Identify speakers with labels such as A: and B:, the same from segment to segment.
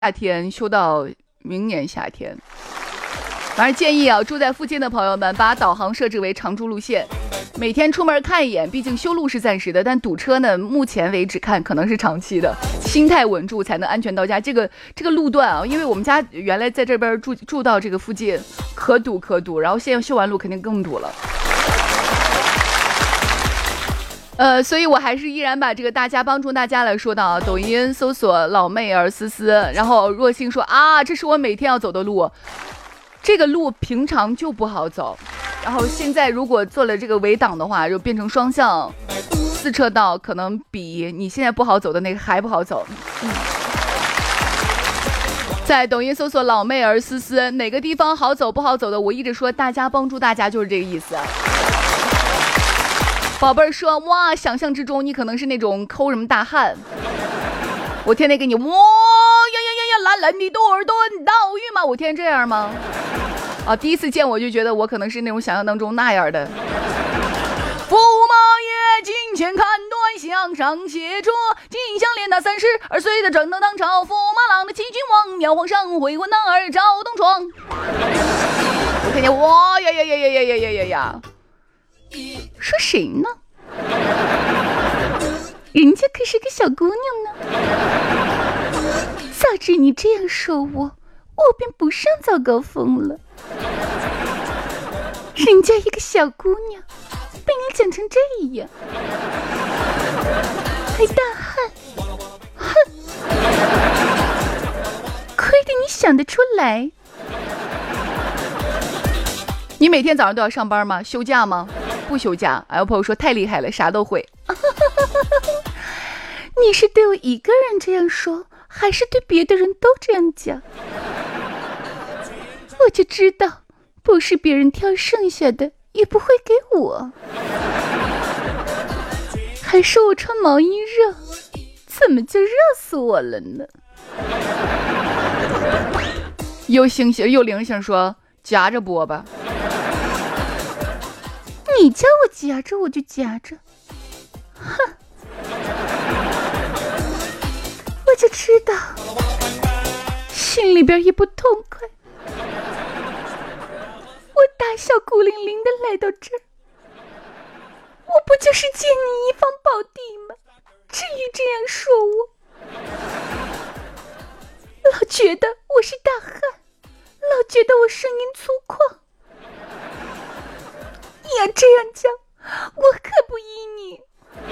A: 夏天修到明年夏天。反正建议啊，住在附近的朋友们把导航设置为常驻路线，每天出门看一眼。毕竟修路是暂时的，但堵车呢，目前为止看可能是长期的。心态稳住才能安全到家。这个路段啊，因为我们家原来在这边住到这个附近，可堵，然后现在修完路肯定更堵了。所以我还是依然把这个帮助大家来说到抖音搜索老妹儿思思，然后若星说啊，这是我每天要走的路，这个路平常就不好走，然后现在如果做了这个围挡的话，就变成双向4车道，可能比你现在不好走的那个还不好走。在抖音搜索老妹儿思思，哪个地方好走不好走的，我一直说大家帮助大家，就是这个意思。宝贝儿说，哇，想象之中你可能是那种抠什么大汉，我天天给你哇呀，蓝蓝的多尔顿岛屿吗？我天天这样吗？啊，第一次见我就觉得我可能是那种想象当中那样的。驸马爷金钱看端向上写着，金项链那32岁的正当当朝，驸马郎的齐君王，庙皇上回魂男儿赵东床。我天天哇呀，说谁呢？人家可是个小姑娘呢。早知你这样说我便不上早高峰了。人家一个小姑娘被你讲成这样，还大汉，哼！亏得你想得出来。你每天早上都要上班吗？休假吗？不休假。有朋友说太厉害了，啥都会。你是对我一个人这样说，还是对别的人都这样讲？我就知道，不是别人挑剩下的，也不会给我。还说我穿毛衣热，怎么就热死我了呢？又灵性说夹着播吧。你叫我夹着我就夹着，哼！我就知道，心里边也不痛快。我大小孤零零的来到这儿，我不就是借你一方宝地吗？至于这样说我？老觉得我是大汉，老觉得我声音粗犷。你要这样讲，我可不依你。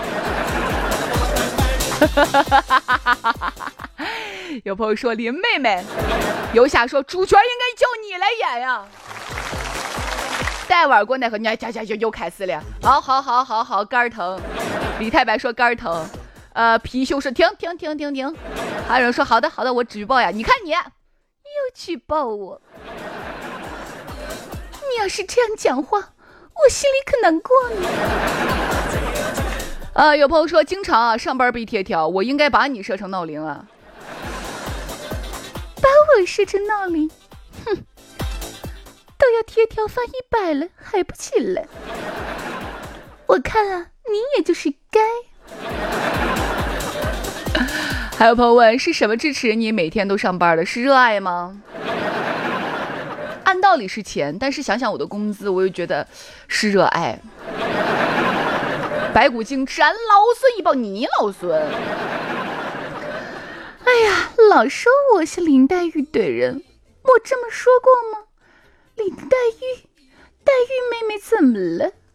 A: 有朋友说林妹妹，游侠说主角应该叫你来演呀。带碗过奈何，你又开始了。好，肝儿疼。李太白说肝儿疼。貔貅说停。还有人说好的，我举报呀。你看你又举报我，你要是这样讲话，我心里可难过呢。有朋友说经常上班被贴条，我应该把你设成闹铃啊。把我设成闹铃，哼，都要贴条发100了，还不起来？我看啊，你也就是该。还有朋友问，是什么支持你每天都上班的？是热爱吗？按道理是钱，但是想想我的工资，我又觉得是热爱。白骨精吃俺老孙一包，你老孙！哎呀，老说我是林黛玉怼人，我这么说过吗？林黛玉妹妹怎么了？